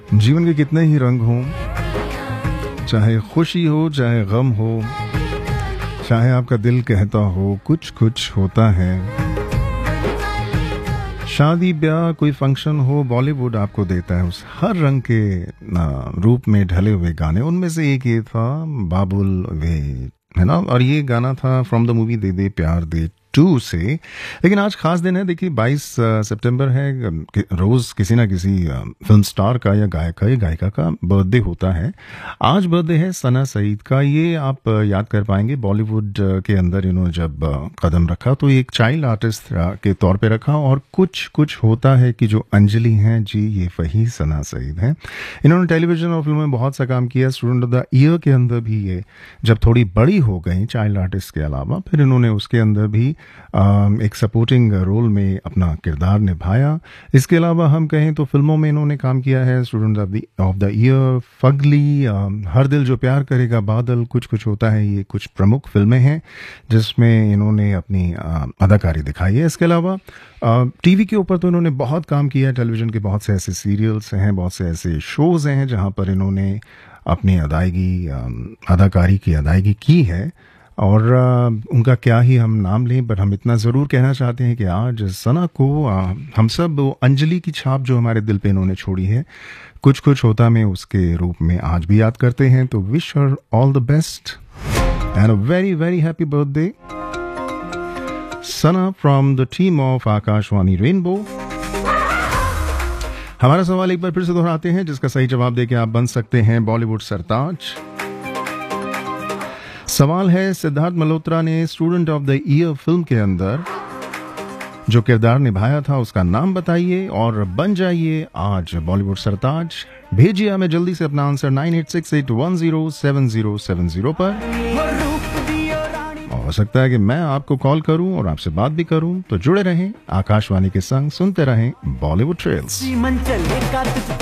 जीवन के कितने ही रंग हों, चाहे खुशी हो चाहे गम हो, चाहे आपका दिल कहता हो कुछ कुछ होता है। शादी ब्याह कोई फंक्शन हो, बॉलीवुड आपको देता है उस हर रंग के रूप में ढले हुए गाने। उनमें से एक ये था बाबुल वे, है ना, और ये गाना था फ्रॉम द मूवी दे दे प्यार दे 2 से। लेकिन आज खास दिन है, देखिए 22 सितंबर है, रोज किसी ना किसी फिल्म स्टार का या गायक का या गायिका का बर्थडे होता है। आज बर्थडे है सना सईद का। ये आप याद कर पाएंगे, बॉलीवुड के अंदर इन्होंने जब कदम रखा तो एक चाइल्ड आर्टिस्ट के तौर पे रखा, और कुछ कुछ होता है कि जो अंजलि हैं जी, ये वही सना सईद हैं। इन्होंने टेलीविजन और फिल्मों में बहुत सा काम किया। स्टूडेंट ऑफ द ईयर के अंदर भी ये जब थोड़ी बड़ी हो गई चाइल्ड आर्टिस्ट के अलावा, फिर इन्होंने उसके अंदर भी एक सपोर्टिंग रोल में अपना किरदार निभाया। इसके अलावा हम कहें तो फिल्मों में इन्होंने काम किया है। Student of the year, Fugly, हर दिल जो प्यार करेगा, बादल, कुछ कुछ होता है, ये कुछ प्रमुख फिल्में हैं जिसमें इन्होंने अपनी अदाकारी दिखाई है। इसके अलावा टीवी के ऊपर तो इन्होंने बहुत काम किया है। टेलीविजन के बहुत से ऐसे सीरियल्स हैं, बहुत से ऐसे शोज हैं जहां पर इन्होंने अपनी अदाकारी की अदायगी की है। और उनका क्या ही हम नाम लें, बट हम इतना ज़रूर कहना चाहते हैं कि आज सना को हम सब अंजलि की छाप जो हमारे दिल पे इन्होंने छोड़ी है, कुछ कुछ होता में उसके रूप में आज भी याद करते हैं। तो wish her all the best and a very very happy birthday Sana from the team of Akashvani rainbow. हमारा सवाल एक बार फिर से दोहराते हैं, जिसका सही जवाब देके आप बन सकते हैं बॉलीवुड सरताज। सवाल है, सिद्धार्थ मल्होत्रा ने student of the year film के अंदर जो किरदार निभाया था उसका नाम बताइए और बन जाइए आज बॉलीवुड सरताज। भेजिए हमें जल्दी से अपना आंसर 9868107070 पर। हो सकता है कि मैं आपको कॉल करूं और आपसे बात भी करूं, तो जुड़े रहें आकाशवाणी के संग, सुनते रहें बॉलीवुड ट्रेल्स।